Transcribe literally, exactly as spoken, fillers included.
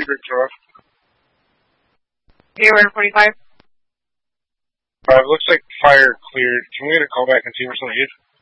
Seabird Tower. Air forty-five. Uh, it looks like fire cleared. Can we get a call back and see where somebody is?